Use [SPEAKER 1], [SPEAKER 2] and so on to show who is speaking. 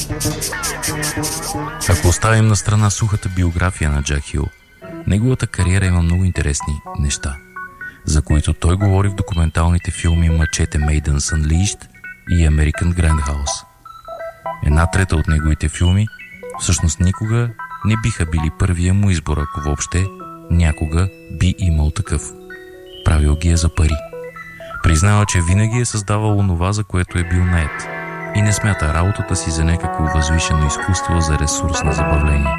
[SPEAKER 1] Ако оставим на страна сухата биография на Джак Хил, неговата кариера има много интересни неща, за които той говори в документалните филми Мачете Maidens Unleashed и American Grindhouse. Една трета от неговите филми всъщност никога не биха били първия му избор, ако въобще някога би имал такъв. Правил ги е за пари. Признава, че винаги е създавал онова, за което е бил нает, и не смята работата си за някакво възвишено изкуство, за ресурс на забавление.